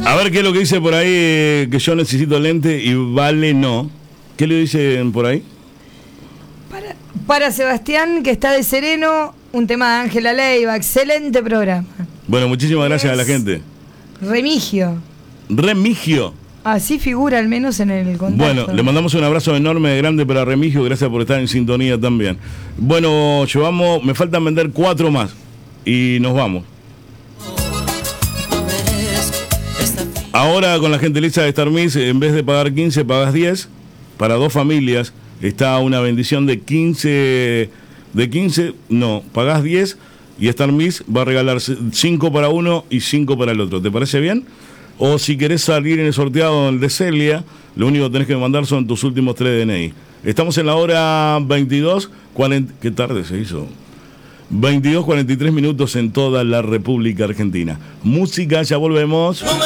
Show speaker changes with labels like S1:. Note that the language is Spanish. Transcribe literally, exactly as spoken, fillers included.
S1: A ver qué es lo que dice por ahí, eh, que yo necesito lente y Vale no. ¿Qué le dicen por ahí?
S2: Para, para Sebastián, que está de sereno, un tema de Ángela Leiva. Excelente programa.
S1: Bueno, muchísimas gracias
S2: Es
S1: a la gente.
S2: Remigio.
S1: Remigio.
S2: Así figura al menos en el contacto.
S1: Bueno, le mandamos un abrazo enorme, grande para Remigio. Gracias por estar en sintonía también. Bueno, llevamos, me faltan vender cuatro más y nos vamos. Ahora con la gentileza de Starmis, en vez de pagar quince, pagas diez. Para dos familias está una bendición de quince, de quince, no, pagás diez y Starmis va a regalar cinco para uno y cinco para el otro. ¿Te parece bien? O si querés salir en el sorteado el de Celia, lo único que tenés que mandar son tus últimos tres D N I. Estamos en la hora veintidós cuarenta. ¿Qué tarde se hizo? veintidós cuarenta y tres minutos en toda la República Argentina. Música, ya volvemos.